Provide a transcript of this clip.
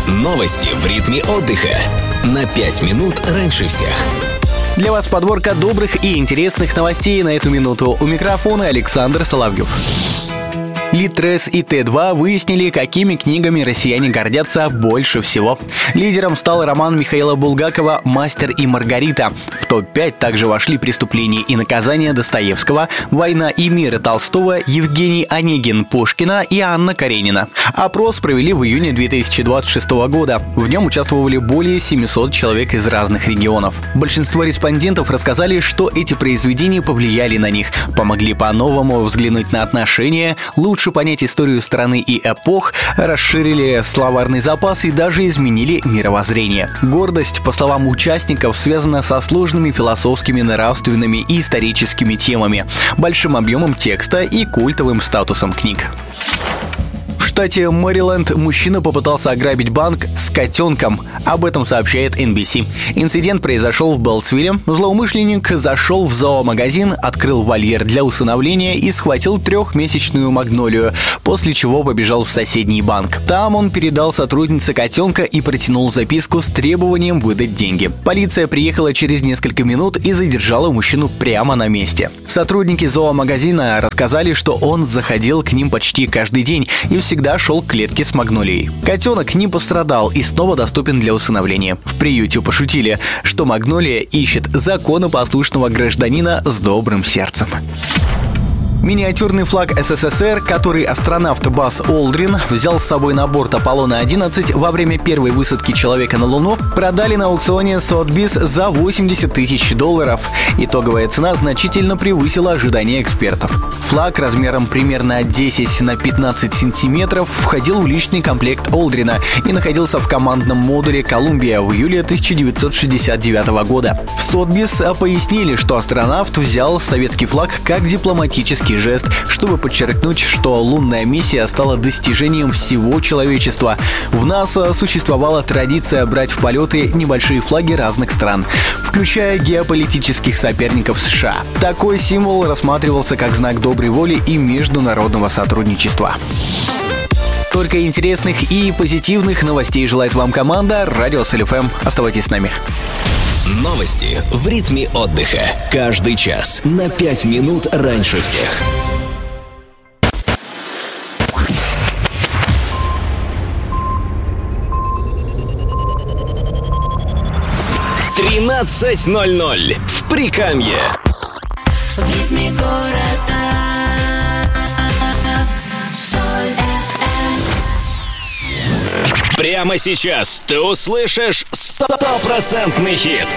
Новости в ритме отдыха. На 5 минут раньше всех. Для вас подборка добрых и интересных новостей на эту минуту. У микрофона Александр Соловьев. Литрес и Т2 выяснили, какими книгами россияне гордятся больше всего. Лидером стал роман Михаила Булгакова «Мастер и Маргарита». В топ-5 также вошли «Преступление и наказание» Достоевского, «Война и мир» Толстого, Евгений Онегин Пушкина и Анна Каренина. Опрос провели в июне 2026 года. В нем участвовали более 700 человек из разных регионов. Большинство респондентов рассказали, что эти произведения повлияли на них, помогли по-новому взглянуть на отношения, лучше понять историю страны и эпох, расширили словарный запас и даже изменили мировоззрение. Гордость, по словам участников, связана со сложными философскими, нравственными и историческими темами, большим объемом текста и культовым статусом книг. В штате Мэриленд мужчина попытался ограбить банк с котенком. Об этом сообщает NBC. Инцидент произошел в Беллсвилле. Злоумышленник зашел в зоомагазин, открыл вольер для усыновления и схватил 3-месячную магнолию, после чего побежал в соседний банк. Там он передал сотруднице котенка и протянул записку с требованием выдать деньги. Полиция приехала через несколько минут и задержала мужчину прямо на месте. Сотрудники зоомагазина рассказали, что он заходил к ним почти каждый день и всегда шел к клетке с магнолией. Котенок не пострадал и снова доступен для усыновления. В приюте пошутили, что магнолия ищет законопослушного гражданина с добрым сердцем. Миниатюрный флаг СССР, который астронавт Базз Олдрин взял с собой на борт Аполлона-11 во время первой высадки человека на Луну, продали на аукционе Sotheby's за $80 тысяч. Итоговая цена значительно превысила ожидания экспертов. Флаг размером примерно 10 на 15 сантиметров входил в личный комплект Олдрина и находился в командном модуле «Колумбия» в июле 1969 года. В Sotheby's пояснили, что астронавт взял советский флаг как дипломатический жест, чтобы подчеркнуть, что лунная миссия стала достижением всего человечества. В НАСА существовала традиция брать в полеты небольшие флаги разных стран, включая геополитических соперников США. Такой символ рассматривался как знак доброй воли и международного сотрудничества. Только интересных и позитивных новостей желает вам команда Радио СЛ-ФМ. Оставайтесь с нами. Новости в ритме отдыха. Каждый час на 5 минут раньше всех. «13:00» в Прикамье. В ритме города. Прямо сейчас ты услышишь 100% хит.